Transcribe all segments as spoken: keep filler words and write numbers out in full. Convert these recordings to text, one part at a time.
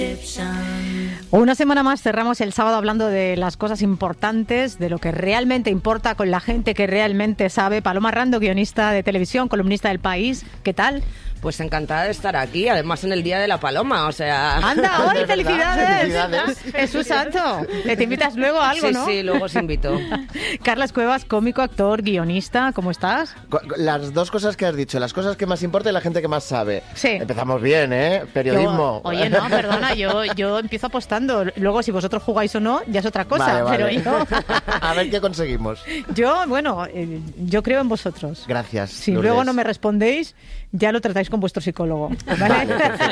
Una semana más cerramos el sábado hablando de las cosas importantes, de lo que realmente importa, con la gente que realmente sabe. Paloma Rando, guionista de televisión, columnista del País. ¿Qué tal? Pues encantada de estar aquí, además en el Día de la Paloma, o sea... ¡Anda, hoy! ¡Felicidades! ¡Felicidades! ¡Jesús santo! Le te invitas luego a algo, sí, ¿no? Sí, sí, luego os invito. Carlas Cuevas, cómico, actor, guionista, ¿cómo estás? Las dos cosas que has dicho, las cosas que más importan y la gente que más sabe. Sí. Empezamos bien, ¿eh? Periodismo. Yo, oye, no, perdona, yo, yo empiezo apostando. Luego, si vosotros jugáis o no, ya es otra cosa. Vale, vale. Pero yo... A ver qué conseguimos. Yo, bueno, eh, yo creo en vosotros. Gracias. Si Lourdes. luego no me respondéis, ya lo tratáis con vuestro psicólogo. ¿Vale?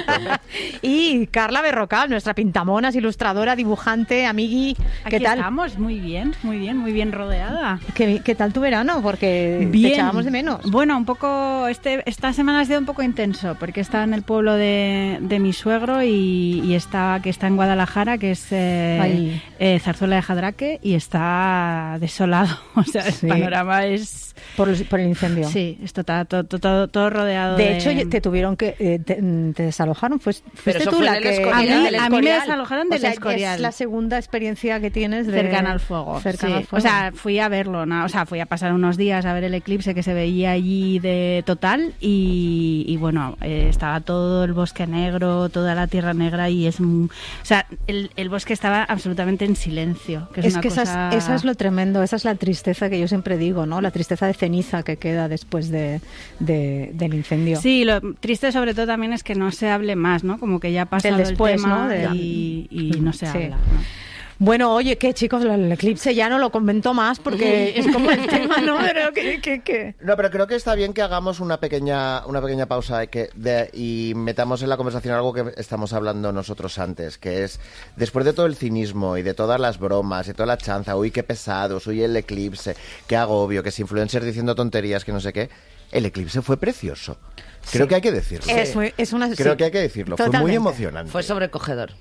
Y Carla Berrocal, nuestra pintamonas, ilustradora, dibujante, amigui. ¿Qué Aquí tal? Estamos muy bien, muy bien, muy bien rodeada. ¿Qué, qué tal tu verano? Porque Bien. te echábamos de menos. Bueno, un poco, este, esta semana ha sido un poco intenso, porque está en el pueblo de, de mi suegro y, y está, que está en Guadalajara, que es eh, eh, Zarzuela de Jadraque, y está desolado. O sea, Sí. el panorama es... Por, los- por el incendio. Sí, esto está todo, todo, todo, todo rodeado De de... hecho, te tuvieron que... eh, te, te desalojaron. Fues- Fuiste eso tú fue la en el que... Escorial. A mí- del a mí me Escorial. desalojaron O del sea, Escorial. es la segunda experiencia que tienes de... Cercana al fuego. Cercana sí. al fuego. O sea, fui a verlo, ¿no? O sea, fui a pasar unos días a ver el eclipse que se veía allí de total y, y bueno, eh, estaba todo el bosque negro, toda la tierra negra y es... un- O sea, el, el bosque estaba absolutamente en silencio. Que es Es una que cosa... esa, es, esa es lo tremendo, esa es la tristeza que yo siempre digo, ¿no? La tristeza de ceniza que queda después de, de- del incendio. Sí, lo triste sobre todo también es que no se hable más, ¿no? Como que ya ha pasado Del después, el tema ¿no? De- y, y no se Sí. habla, ¿no? Bueno, oye, que chicos, el eclipse ya no lo comentó más porque es como el tema, ¿no? Pero que, que, que... No, pero creo que está bien que hagamos una pequeña una pequeña pausa y, que de- y metamos en la conversación algo que estamos hablando nosotros antes, que es, después de todo el cinismo y de todas las bromas y toda la chanza, uy, qué pesados, uy, el eclipse, qué agobio, que es influencers diciendo tonterías, que no sé qué, el eclipse fue precioso. Creo Sí. que hay que decirlo. Es, muy- es una... Creo sí. que hay que decirlo. Fue muy Totalmente. emocionante. Fue sobrecogedor.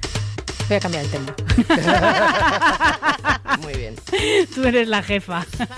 Voy a cambiar el tema. Muy bien. Tú eres la jefa.